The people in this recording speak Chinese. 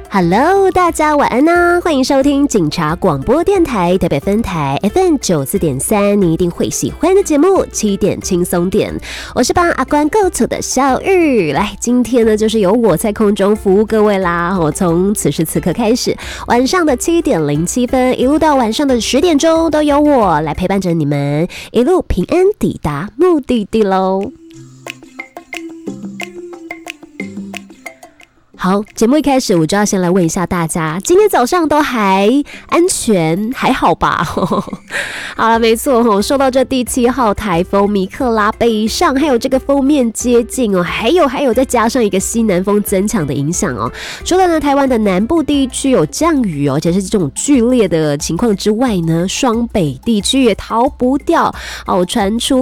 Hello， 大家晚安啊！欢迎收听警察广播电台台北分台 FM94.3，你一定会喜欢的节目7点轻松点。我是帮阿关构图的小玉，来，今天呢就是由我在空中服务各位啦。我从此时此刻开始，晚上的7点07分，一路到晚上的10点钟，都由我来陪伴着你们，一路平安抵达目的地喽。好，节目一开始我就要先来问一下大家，今天早上都还安全还好吧？好了，没错，受到这第7号台风米克拉北上，还有这个锋面接近哦，还有再加上一个西南风增强的影响哦。除了呢台湾的南部地区有降雨哦，而且是这种剧烈的情况之外呢，双北地区也逃不掉哦，传出